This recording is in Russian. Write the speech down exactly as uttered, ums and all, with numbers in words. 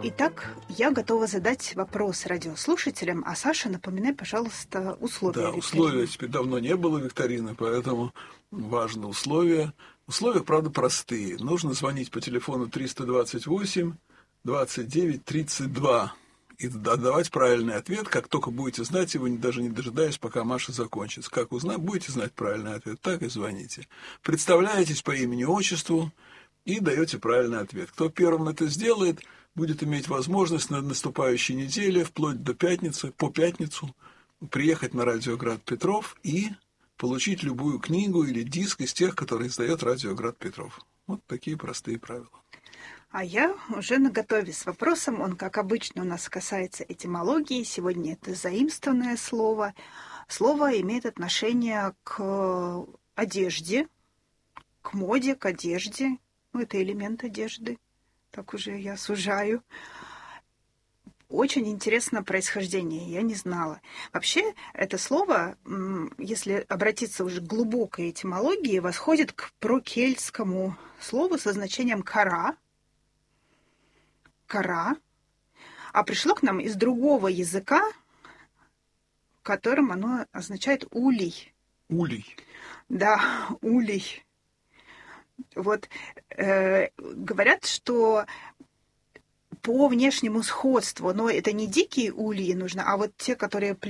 Итак, я готова задать вопрос радиослушателям, а Саша, напоминай, пожалуйста, условия Да, викторины. условия теперь давно не было викторины, поэтому важны условия. Условия, правда, простые. Нужно звонить по телефону триста двадцать восемь двадцать девять тридцать два и отдавать правильный ответ, как только будете знать его, даже не дожидаясь, пока Маша закончится. Как узна... будете знать правильный ответ, так и звоните. Представляетесь по имени-отчеству и даете правильный ответ. Кто первым это сделает, будет иметь возможность на наступающей неделе, вплоть до пятницы, по пятницу, приехать на радио Град Петров и получить любую книгу или диск из тех, которые издает радио Град Петров. Вот такие простые правила. А я уже наготове с вопросом. Он, как обычно, у нас касается этимологии. Сегодня это заимствованное слово. Слово имеет отношение к одежде, к моде, к одежде. Ну, это элемент одежды. Так уже я сужаю. Очень интересно происхождение, я не знала. Вообще, это слово, если обратиться уже к глубокой этимологии, восходит к прокельтскому слову со значением «кора», «кора», а пришло к нам из другого языка, которым оно означает «улей». Улей. Да, улей. Вот э, говорят, что по внешнему сходству, но это не дикие ульи нужно, а вот те, которые